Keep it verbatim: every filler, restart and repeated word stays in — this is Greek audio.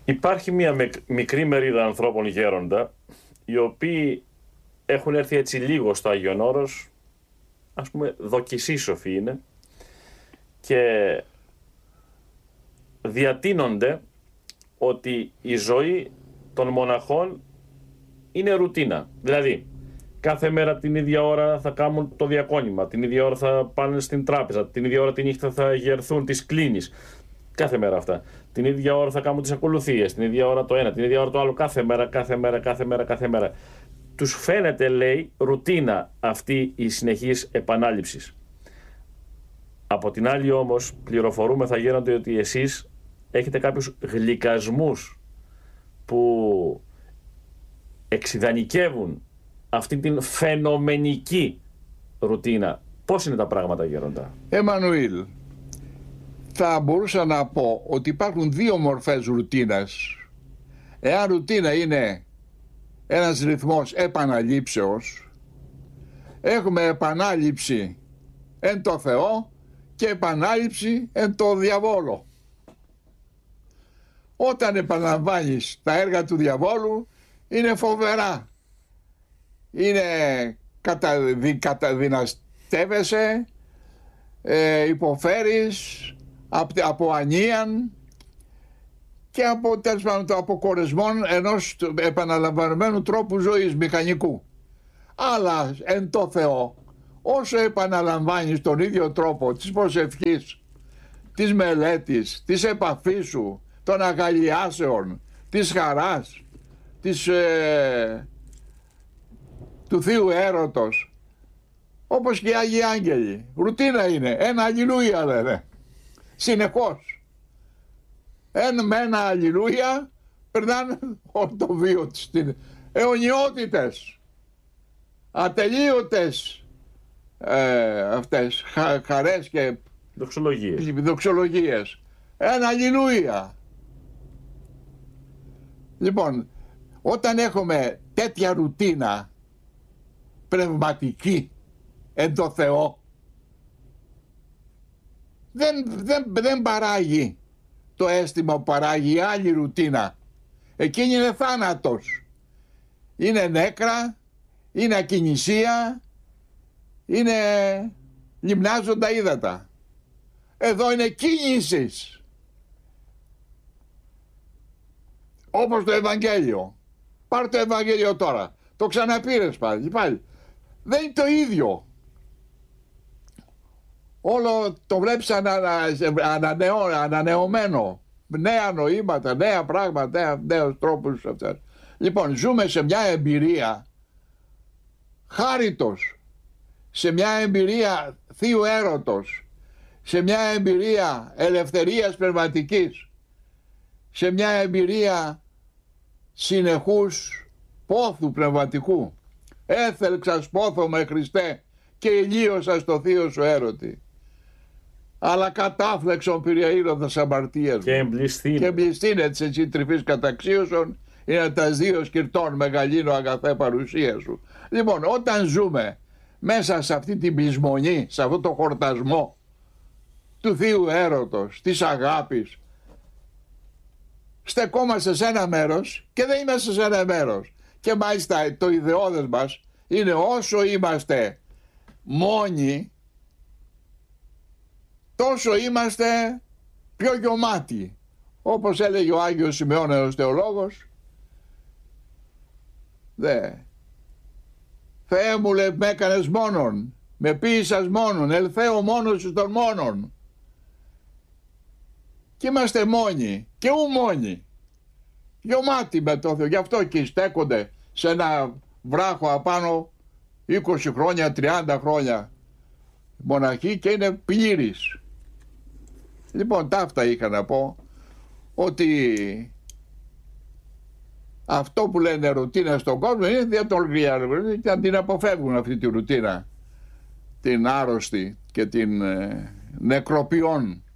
Υπάρχει μια μικρή μερίδα ανθρώπων, Γέροντα, οι οποίοι έχουν έρθει έτσι λίγο στο Άγιον Όρος, ας πούμε δοκισίσοφοι είναι, και διατείνονται ότι η ζωή των μοναχών είναι ρουτίνα. Δηλαδή, κάθε μέρα την ίδια ώρα θα κάνουν το διακόνημα, την ίδια ώρα θα πάνε στην τράπεζα, την ίδια ώρα τη νύχτα θα γερθούν τις κλίνεις. Κάθε μέρα αυτά. Την ίδια ώρα θα κάνουν τις ακολουθίες, την ίδια ώρα το ένα, την ίδια ώρα το άλλο, κάθε μέρα, κάθε μέρα, κάθε μέρα, κάθε μέρα. Τους φαίνεται, λέει, ρουτίνα αυτή η συνεχής επανάληψης. Από την άλλη όμως, πληροφορούμε, θα γίνονται ότι εσείς έχετε κάποιους γλυκασμούς που εξιδανικεύουν αυτή την φαινομενική ρουτίνα. Πώς είναι τα πράγματα, Γέροντα? Εμμανουήλ, θα μπορούσα να πω ότι υπάρχουν δύο μορφές ρουτίνας. Εάν ρουτίνα είναι ένας ρυθμός επαναλήψεως, έχουμε επανάληψη εν το Θεό και επανάληψη εν το διαβόλο. Όταν επαναλαμβάνεις τα έργα του διαβόλου, είναι φοβερά. Είναι καταδυ, καταδυναστεύεσαι, ε, υποφέρεις από, από ανίαν και από, τέλος πάντων, το αποκορεσμόν ενός επαναλαμβανωμένου τρόπου ζωής μηχανικού. Αλλά εν το Θεό, όσο επαναλαμβάνεις τον ίδιο τρόπο της προσευχής, της μελέτης, της επαφής σου, των αγαλιάσεων, της χαράς, της, ε, του Θείου έρωτος, όπως και οι Άγιοι Άγγελοι, ρουτίνα είναι, ένα αλληλούια λένε, συνεχώς. Ένα με ένα αλληλούια περνάνε όλο το βίο της, αιωνιότητες, ατελείωτες ε, αυτές χα, χαρές και δοξολογίες. δοξολογίες. Ένα αλληλούια. Λοιπόν, όταν έχουμε τέτοια ρουτίνα πνευματική εν το Θεό, δεν, δεν, δεν παράγει το αίσθημα που παράγει η άλλη ρουτίνα. Εκείνη είναι θάνατος. Είναι νέκρα, είναι ακινησία, είναι λιμνάζοντα ύδατα. Εδώ είναι κίνησης. Όπως το Ευαγγέλιο. Πάρ' το Ευαγγέλιο τώρα. Το ξαναπήρες πάλι, πάλι. Δεν είναι το ίδιο. Όλο το βλέπεις ανα, ανανεώ, ανανεωμένο. Νέα νοήματα, νέα πράγματα, νέα, νέους τρόπους. Αυτές. Λοιπόν, ζούμε σε μια εμπειρία χάριτος, σε μια εμπειρία θείου έρωτος, σε μια εμπειρία ελευθερίας πνευματικής, σε μια εμπειρία συνεχούς πόθου πνευματικού. Έθελξας πόθο με Χριστέ και ηλίωσα στο θείο σου έρωτη. Αλλά κατάφλεξον πυριαήροντας αμαρτίας μου. Και εμπληστήνε. Και εμπληστήνε της εσύ τρυφής καταξίωσον, είναι τα δύο σκυρτών μεγαλύνω αγαθέ παρουσία σου. Λοιπόν, όταν ζούμε μέσα σε αυτή την πλεισμονή, σε αυτό το χορτασμό του θείου έρωτος, της αγάπης, στεκόμαστε σε ένα μέρος και δεν είμαστε σε ένα μέρος. Και μάλιστα το ιδεώδες μας είναι όσο είμαστε μόνοι, τόσο είμαστε πιο γεωμάτοι. Όπως έλεγε ο Άγιος Σημεώνεος Θεολόγος, δε, Θεέ μου, λέει, με έκανες μόνον, με ποίησας μόνον, ελθέω μόνος σου των μόνον. Και είμαστε μόνοι και ου μόνοι, γεωμάτοι με το Θεό. Γι' αυτό και στέκονται σε ένα βράχο απάνω είκοσι χρόνια, τριάντα χρόνια μοναχοί και είναι πλήρης. Λοιπόν, ταύτα είχα να πω, ότι αυτό που λένε ρουτίνα στον κόσμο είναι διατολγία και να την αποφεύγουν αυτή τη ρουτίνα, την άρρωστη και την ε, νεκροποιών